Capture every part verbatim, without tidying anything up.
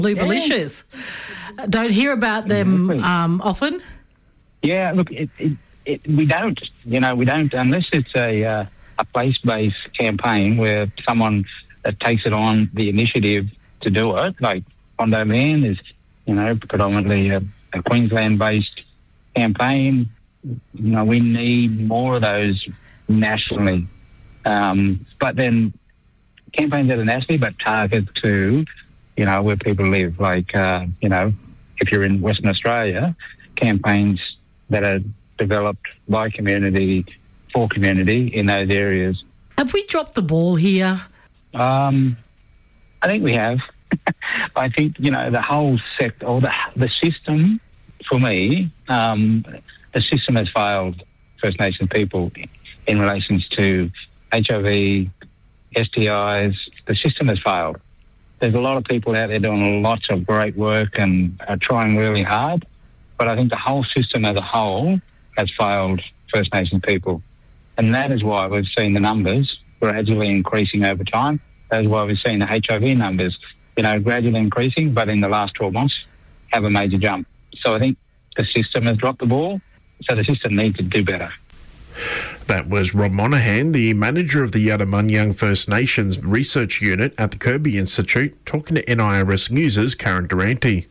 Lubalicious. Yeah. Don't hear about them exactly. um, often? Yeah, look, it, it, it, we don't, you know, we don't, unless it's a, uh, a place-based campaign where someone that takes it on the initiative to do it, like Bondi Land is, you know, predominantly a, a Queensland-based campaign. You know, we need more of those nationally. Um, but then campaigns that are nationally but target to, you know, where people live. Like, uh, you know, if you're in Western Australia, campaigns that are developed by community, for community in those areas. Have we dropped the ball here? Um, I think we have. I think, you know, the whole sector, or the, the system, for me, um, the system has failed First Nation people in relation to H I V, S T Is. The system has failed. There's a lot of people out there doing lots of great work and are trying really hard, but I think the whole system as a whole has failed First Nation people. And that is why we've seen the numbers gradually increasing over time. That is why we've seen the H I V numbers, you know, gradually increasing, but in the last twelve months have a major jump. So I think the system has dropped the ball, so the system needs to do better. That was Rob Monaghan, the manager of the Yadamunyang First Nations Research Unit at the Kirby Institute, talking to N I R S News' Karen Durante.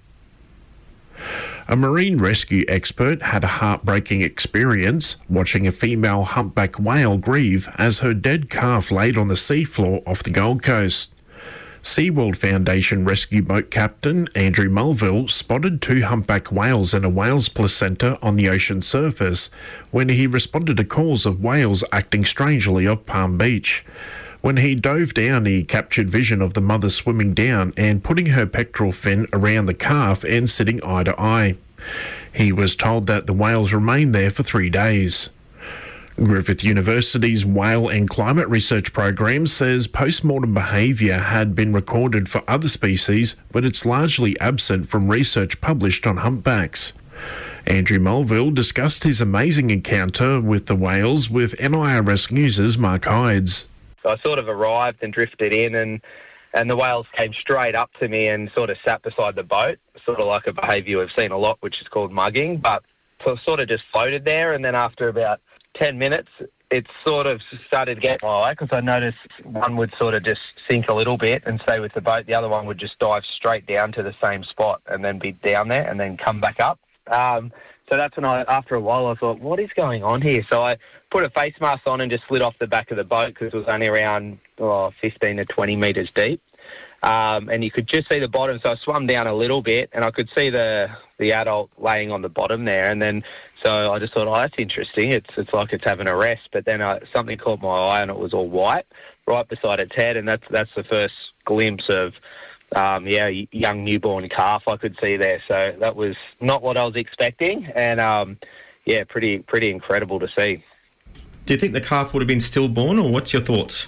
A marine rescue expert had a heartbreaking experience watching a female humpback whale grieve as her dead calf laid on the seafloor off the Gold Coast. SeaWorld Foundation rescue boat captain Andrew Mulville spotted two humpback whales and a whale's placenta on the ocean surface when he responded to calls of whales acting strangely off Palm Beach. When he dove down, he captured vision of the mother swimming down and putting her pectoral fin around the calf and sitting eye to eye. He was told that the whales remained there for three days. Griffith University's Whale and Climate Research Program says post-mortem behaviour had been recorded for other species, but it's largely absent from research published on humpbacks. Andrew Mulville discussed his amazing encounter with the whales with N I R S News' Mark Hydes. So I sort of arrived and drifted in, and, and the whales came straight up to me and sort of sat beside the boat, sort of like a behaviour we've seen a lot, which is called mugging, but so sort of just floated there, and then after about ten minutes, it sort of started to get my eye because I noticed one would sort of just sink a little bit and stay with the boat. The other one would just dive straight down to the same spot and then be down there and then come back up. Um, so that's when I, after a while, I thought, what is going on here? So I put a face mask on and just slid off the back of the boat because it was only around oh, fifteen to twenty metres deep. Um, and you could just see the bottom. So I swam down a little bit and I could see the, the adult laying on the bottom there. And then so I just thought, oh, that's interesting. It's it's like it's having a rest. But then uh, something caught my eye and it was all white right beside its head. And that's that's the first glimpse of, um, yeah, young newborn calf I could see there. So that was not what I was expecting. And, um, yeah, pretty pretty incredible to see. Do you think the calf would have been stillborn, or what's your thoughts?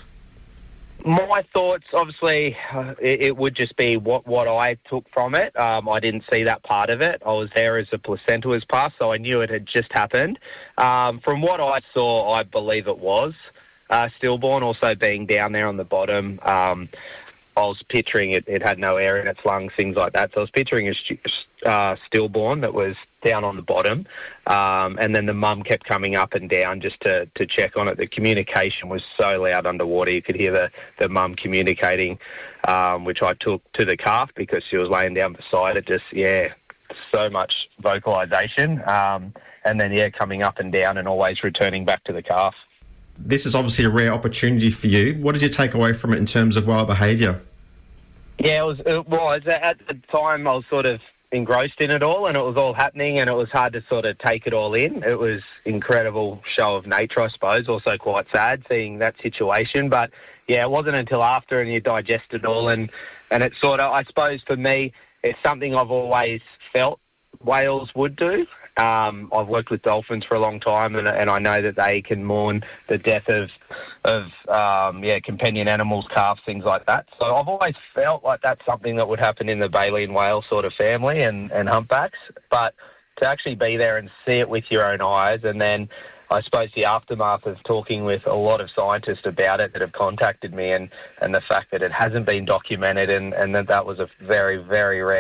My thoughts, obviously, uh, it, it would just be what, what I took from it. Um, I didn't see that part of it. I was there as the placenta was passed, so I knew it had just happened. Um, from what I saw, I believe it was uh, stillborn, also being down there on the bottom. Um, I was picturing it, it had no air in its lungs, things like that. So I was picturing a uh, stillborn that was down on the bottom. Um, and then the mum kept coming up and down just to, to check on it. The communication was so loud underwater. You could hear the, the mum communicating, um, which I took to the calf because she was laying down beside it. Just, yeah, so much vocalisation. Um, and then, yeah, coming up and down and always returning back to the calf. This is obviously a rare opportunity for you. What did you take away from it in terms of wild behaviour? Yeah, it was, it was. At the time, I was sort of engrossed in it all, and it was all happening, and it was hard to sort of take it all in. It was incredible show of nature, I suppose. Also quite sad seeing that situation, but yeah, it wasn't until after and you digest it all, and and it sort of, I suppose for me, it's something I've always felt whales would do. Um, I've worked with dolphins for a long time, and, and I know that they can mourn the death of of um, yeah companion animals, calves, things like that. So I've always felt like that's something that would happen in the baleen whale sort of family and, and humpbacks. But to actually be there and see it with your own eyes, and then I suppose the aftermath of talking with a lot of scientists about it that have contacted me, and, and the fact that it hasn't been documented, and, and that that was a very, very rare